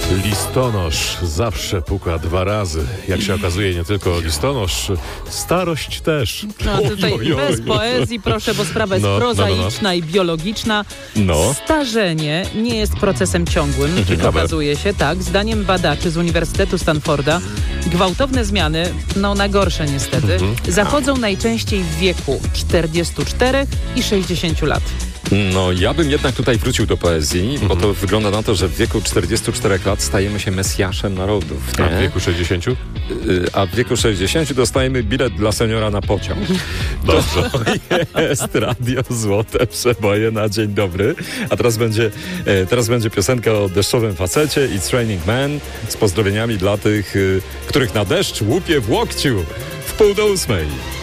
Listonosz zawsze puka 2 razy. Jak się okazuje, nie tylko listonosz, starość też. No tutaj bez poezji, proszę, bo sprawa jest prozaiczna i biologiczna. Starzenie nie jest procesem ciągłym, okazuje się, tak. Zdaniem badaczy z Uniwersytetu Stanforda gwałtowne zmiany, na gorsze niestety, zachodzą najczęściej w wieku 44 i 60 lat. No, ja bym jednak tutaj wrócił do poezji, bo to wygląda na to, że w wieku 44 lat stajemy się mesjaszem narodów. Nie? A w wieku 60? A w wieku 60 dostajemy bilet dla seniora na pociąg. Dobrze. To jest Radio Złote Przeboje na dzień dobry. A teraz będzie piosenka o deszczowym facecie i Raining Man z pozdrowieniami dla tych, których na deszcz łupie w łokciu w 7:30.